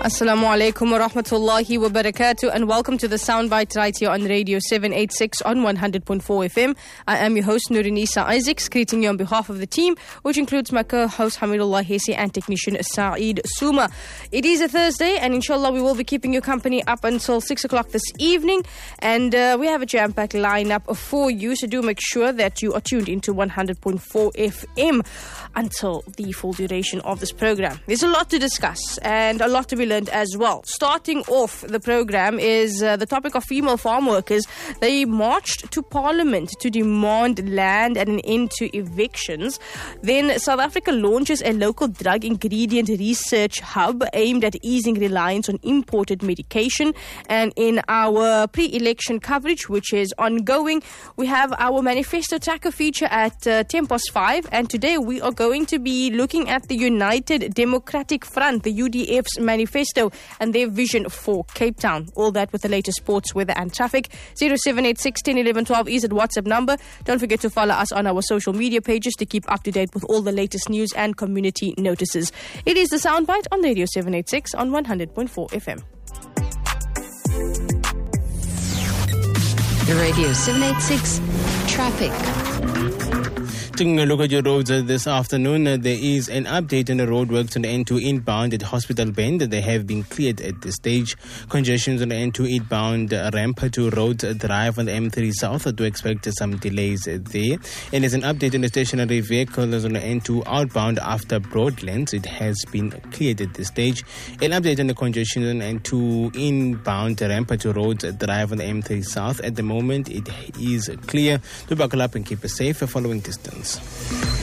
Assalamu alaikum wa rahmatullahi wa barakatuh, and welcome to the Soundbite right here on Radio 786 on 100.4 FM. I am your host Nurinisa Isaacs, greeting you on behalf of the team, which includes my co-host Hamidullah Hesi and technician Saeed Suma. It is a Thursday, and inshallah we will be keeping you company up until 6 o'clock this evening, and we have a jam-packed lineup for you, so do make sure that you are tuned into 100.4 FM until the full duration of this program. There's a lot to discuss and a lot to be learned as well. Starting off the program is the topic of female farm workers. They marched to Parliament to demand land and an end to evictions. Then South Africa launches a local drug ingredient research hub aimed at easing reliance on imported medication. And in our pre-election coverage, which is ongoing, we have our manifesto tracker feature at 5:10, and today we are going to be looking at the United Democratic Front, the UDF's manifesto, and their vision for Cape Town. All that with the latest sports, weather and traffic. 0786 10 11 12 is the WhatsApp number. Don't forget to follow us on our social media pages to keep up to date with all the latest news and community notices. It is the Soundbite on Radio 786 on 100.4 FM. Radio 786 Traffic. Taking a look at your roads this afternoon, there is an update on the roadworks on the N2 inbound at Hospital Bend. They have been cleared at this stage. Congestions on the N2 inbound ramp to Rhodes Drive on the M3 South. Do expect some delays there. And there's an update on the stationary vehicles on the N2 outbound after Broadlands. It has been cleared at this stage. An update on the congestion on the N2 inbound ramp to Rhodes Drive on the M3 South. At the moment, it is clear. To buckle up and keep it safe following distance.